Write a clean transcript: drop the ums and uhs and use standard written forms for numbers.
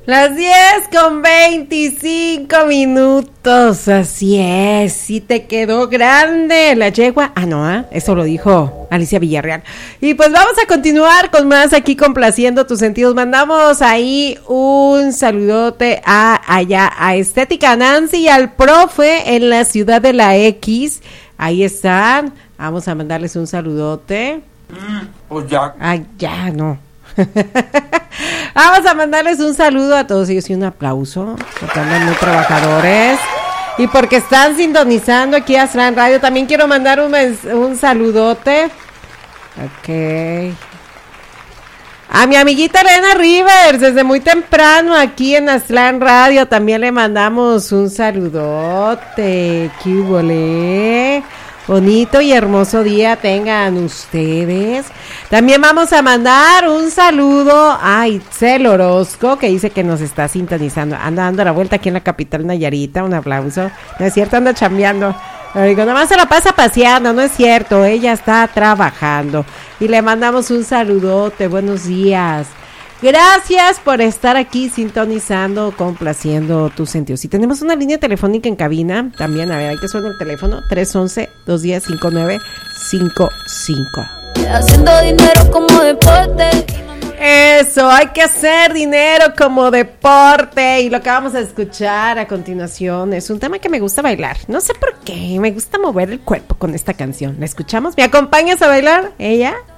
Las 10:25. Así es, sí te quedó grande la yegua. Eso lo dijo Alicia Villarreal. Y pues vamos a continuar con más aquí complaciendo tus sentidos. Mandamos ahí un saludote allá a Estética Nancy y al profe en la ciudad de la X. Ahí están. Vamos a mandarles un saludote. Pues ya. Ay, ya no. Vamos a mandarles un saludo a todos ellos y un aplauso, porque andan muy trabajadores y porque están sintonizando aquí a Aztlán Radio. También quiero mandar un saludote. Ok. A mi amiguita Elena Rivers, desde muy temprano aquí en Aztlán Radio, también le mandamos un saludote. ¡Qué huele! Bonito y hermoso día tengan ustedes. También vamos a mandar un saludo a Itzel Orozco, que dice que nos está sintonizando. Anda dando la vuelta aquí en la capital Nayarita. Un aplauso. No es cierto, anda chambeando. Le digo, nada más se la pasa paseando. No es cierto, ella está trabajando. Y le mandamos un saludote. Buenos días. Gracias por estar aquí sintonizando, complaciendo tus sentidos. Y tenemos una línea telefónica en cabina también. A ver, hay que suena el teléfono 311-210-5955. Haciendo dinero como deporte. Eso, hay que hacer dinero como deporte. Y lo que vamos a escuchar a continuación es un tema que me gusta bailar. No sé por qué, me gusta mover el cuerpo con esta canción. ¿La escuchamos? ¿Me acompañas a bailar? ¿Ella?